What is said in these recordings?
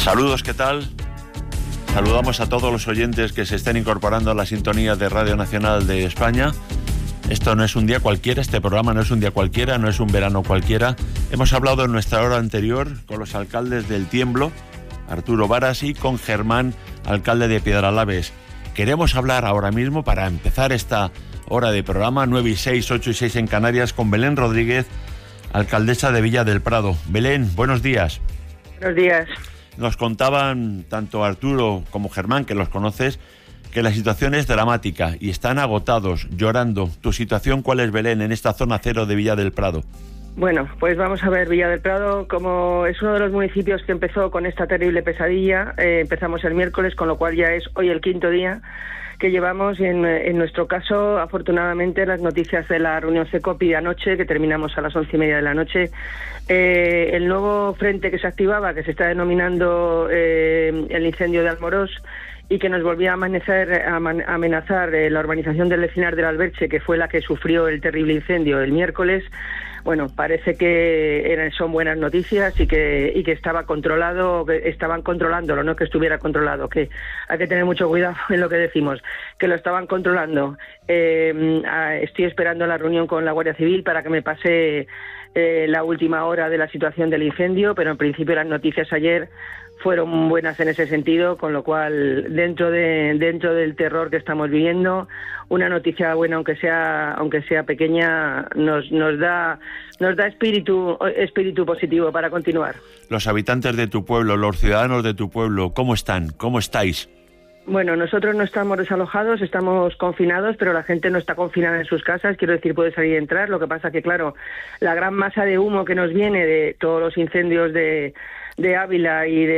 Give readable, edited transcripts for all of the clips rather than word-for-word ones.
Saludos, ¿qué tal? Saludamos a todos los oyentes que se estén incorporando a la sintonía de Radio Nacional de España. Esto no es un día cualquiera, este programa no es un día cualquiera, no es un verano cualquiera. Hemos hablado en nuestra hora anterior con los alcaldes del Tiemblo, Arturo Varas, y con Germán, alcalde de Piedralaves. Queremos hablar ahora mismo, para empezar esta hora de programa, 9 y 6, 8 y 6 en Canarias, con Belén Rodríguez, alcaldesa de Villa del Prado. Belén, buenos días. Buenos días. Nos contaban tanto Arturo como Germán, que los conoces, que la situación es dramática y están agotados, llorando. ¿Tu situación cuál es, Belén, en esta zona cero de Villa del Prado? Bueno, pues vamos a ver, Villa del Prado, como es uno de los municipios que empezó con esta terrible pesadilla, empezamos el miércoles, con lo cual ya es hoy el quinto día que llevamos, y en nuestro caso, afortunadamente, las noticias de la reunión CECOPI de anoche, que terminamos a las 11:30 de la noche, el nuevo frente que se activaba, que se está denominando el incendio de Almorós, y que nos volvía a amenazar la urbanización del Encinar del Alberche, que fue la que sufrió el terrible incendio el miércoles. Bueno, parece que son buenas noticias y que estaba controlado, que estaban controlándolo, no que estuviera controlado, que hay que tener mucho cuidado en lo que decimos, que lo estaban controlando. Estoy esperando la reunión con la Guardia Civil para que me pase la última hora de la situación del incendio, pero en principio las noticias ayer fueron buenas en ese sentido, con lo cual dentro del terror que estamos viviendo, una noticia buena, aunque sea pequeña, nos da espíritu positivo para continuar. Los habitantes de tu pueblo, los ciudadanos de tu pueblo, ¿cómo están? ¿Cómo estáis? Bueno, nosotros no estamos desalojados, estamos confinados, pero la gente no está confinada en sus casas, quiero decir, puede salir y entrar. Lo que pasa que, claro, la gran masa de humo que nos viene de todos los incendios de Ávila y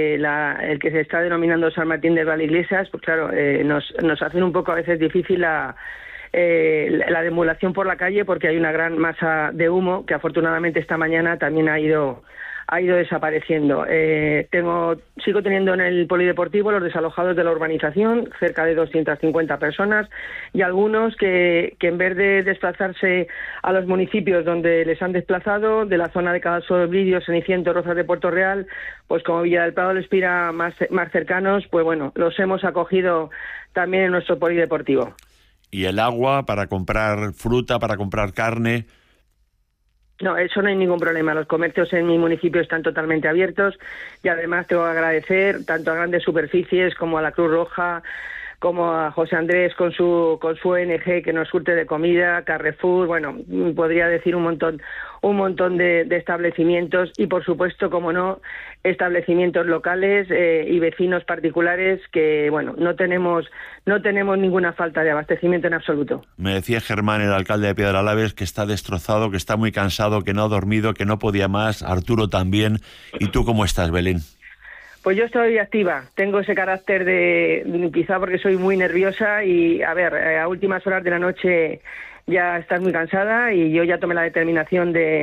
el que se está denominando San Martín de Valdeiglesias, pues claro, nos hacen un poco a veces difícil la deambulación por la calle, porque hay una gran masa de humo que afortunadamente esta mañana también ha ido desapareciendo. Sigo teniendo en el polideportivo los desalojados de la urbanización, cerca de 250 personas, y algunos que en vez de desplazarse a los municipios donde les han desplazado, de la zona de Cadalso-Bridio, Ceniciento, Rozas de Puerto Real, pues como Villa del Prado les pira más cercanos, pues bueno, los hemos acogido también en nuestro polideportivo. ¿Y el agua para comprar fruta, para comprar carne? No, eso no hay ningún problema. Los comercios en mi municipio están totalmente abiertos, y además tengo que agradecer tanto a grandes superficies como a la Cruz Roja, como a José Andrés con su ONG que nos surte de comida, Carrefour, bueno, podría decir un montón de establecimientos, y por supuesto, como no, establecimientos locales y vecinos particulares que, bueno, no tenemos ninguna falta de abastecimiento en absoluto. Me decía Germán, el alcalde de Piedralaves, que está destrozado, que está muy cansado, que no ha dormido, que no podía más. Arturo también. ¿Y tú cómo estás, Belén? Pues yo estoy activa, tengo ese carácter quizá porque soy muy nerviosa, y a ver, a últimas horas de la noche ya estás muy cansada, y yo ya tomé la determinación de